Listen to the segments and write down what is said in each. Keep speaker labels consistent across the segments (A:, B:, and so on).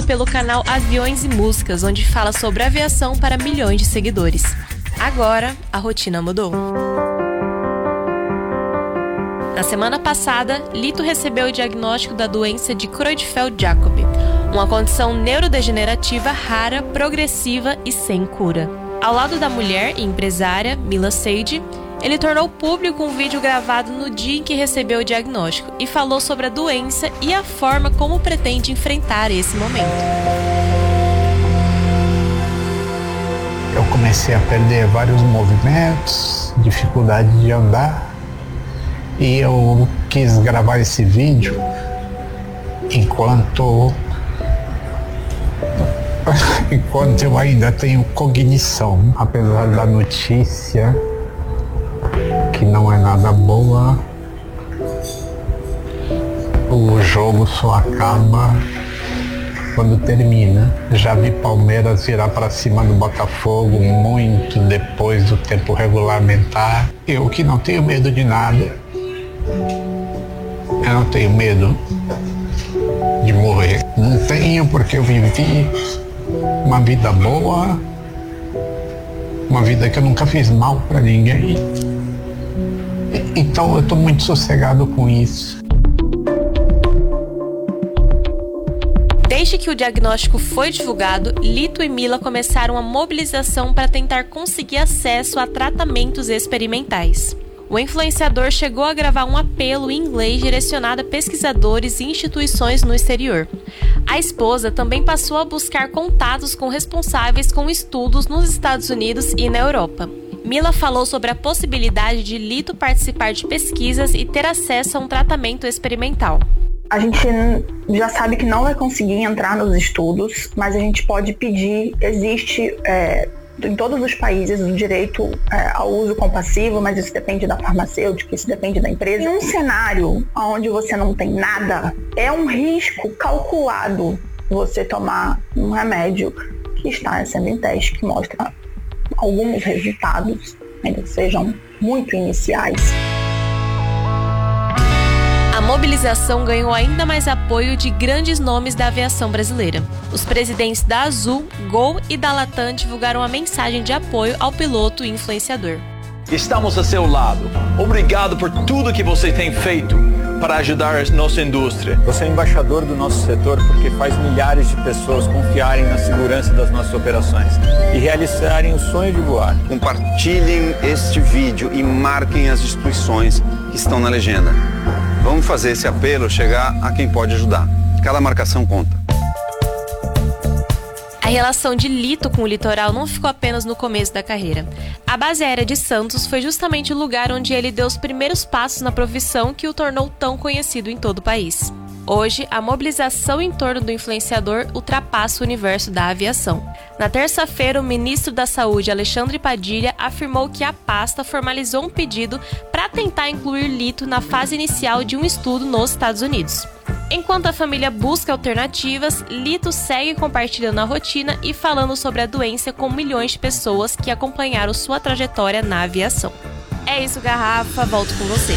A: pelo canal Aviões e Músicas, onde fala sobre aviação para milhões de seguidores. Agora, a rotina mudou. Na semana passada, Lito recebeu o diagnóstico da doença de Creutzfeldt-Jakob, uma condição neurodegenerativa rara, progressiva e sem cura. Ao lado da mulher e empresária, Mila Sage, ele tornou público um vídeo gravado no dia em que recebeu o diagnóstico e falou sobre a doença e a forma como pretende enfrentar esse momento.
B: Eu comecei a perder vários movimentos, dificuldade de andar, e eu quis gravar esse vídeo enquanto eu ainda tenho cognição, apesar da notícia que não é nada boa. O jogo só acaba quando termina. Já vi Palmeiras virar para cima do Botafogo muito depois do tempo regulamentar. Eu que não tenho medo de nada. Eu não tenho medo de morrer. Não tenho, porque eu vivi uma vida boa, uma vida que eu nunca fiz mal para ninguém. Então eu tô muito sossegado com isso.
A: Desde que o diagnóstico foi divulgado, Lito e Mila começaram a mobilização para tentar conseguir acesso a tratamentos experimentais. O influenciador chegou a gravar um apelo em inglês direcionado a pesquisadores e instituições no exterior. A esposa também passou a buscar contatos com responsáveis com estudos nos Estados Unidos e na Europa. Mila falou sobre a possibilidade de Lito participar de pesquisas e ter acesso a um tratamento experimental.
C: A gente já sabe que não vai conseguir entrar nos estudos, mas a gente pode pedir. Existe em todos os países o direito ao uso compassivo, mas isso depende da farmacêutica, isso depende da empresa. Em um cenário onde você não tem nada, é um risco calculado você tomar um remédio que está sendo em teste, que mostra alguns resultados, ainda que sejam muito iniciais.
A: A mobilização ganhou ainda mais apoio de grandes nomes da aviação brasileira. Os presidentes da Azul, Gol e da Latam divulgaram a mensagem de apoio ao piloto e influenciador.
D: Estamos a seu lado. Obrigado por tudo que você tem feito para ajudar a nossa indústria.
E: Você é embaixador do nosso setor porque faz milhares de pessoas confiarem na segurança das nossas operações e realizarem o sonho de voar.
F: Compartilhem este vídeo e marquem as instituições que estão na legenda. Vamos fazer esse apelo chegar a quem pode ajudar. Cada marcação conta.
A: A relação de Lito com o litoral não ficou apenas no começo da carreira. A base aérea de Santos foi justamente o lugar onde ele deu os primeiros passos na profissão que o tornou tão conhecido em todo o país. Hoje, a mobilização em torno do influenciador ultrapassa o universo da aviação. Na terça-feira, o ministro da Saúde, Alexandre Padilha, afirmou que a pasta formalizou um pedido para tentar incluir Lito na fase inicial de um estudo nos Estados Unidos. Enquanto a família busca alternativas, Lito segue compartilhando a rotina e falando sobre a doença com milhões de pessoas que acompanharam sua trajetória na aviação. É isso, Garrafa, volto com você.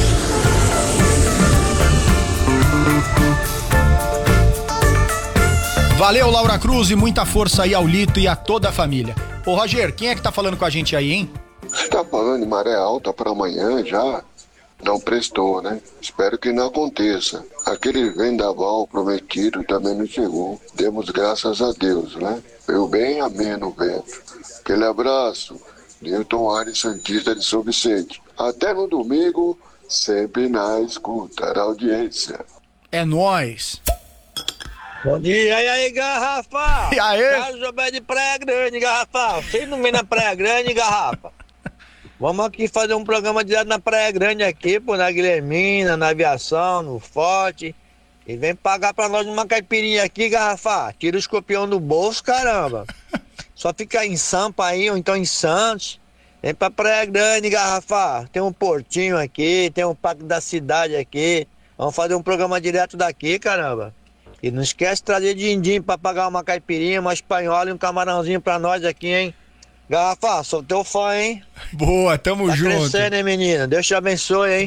G: Valeu, Laura Cruz, e muita força aí ao Lito e a toda a família. Ô, Roger, quem é que tá falando com a gente aí, hein?
H: Você tá falando de maré alta para amanhã já? Não prestou, né? Espero que não aconteça. Aquele vendaval prometido também não chegou. Demos graças a Deus, né? Veio bem ameno o vento. Aquele abraço, Newton Ares Santista de São Vicente. Até no domingo, sempre na escuta da audiência.
G: É nóis.
I: Bom dia, e aí, Garrafa?
G: E aí?
I: Carlos Jobé de Praia Grande, Garrafa. Vocês não vêm na Praia Grande, Garrafa? Vamos aqui fazer um programa direto na Praia Grande aqui, pô, na Guilhermina, na aviação, no Forte. E vem pagar pra nós uma caipirinha aqui, Garrafa. Tira o escorpião do bolso, caramba. Só fica em Sampa aí, ou então em Santos. Vem pra Praia Grande, Garrafa. Tem um portinho aqui, tem um parque da cidade aqui. Vamos fazer um programa direto daqui, caramba. E não esquece de trazer din-din pra pagar uma caipirinha, uma espanhola e um camarãozinho pra nós aqui, hein? Garrafa, sou teu fã, hein?
G: Boa, tamo
I: tá
G: junto.
I: Tá crescendo, hein, menina? Deus te abençoe, hein?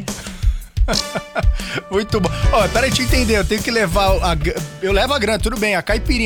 G: Muito bom. Ó, peraí, deixa eu entender, eu tenho que levar eu levo a grana, tudo bem, a caipirinha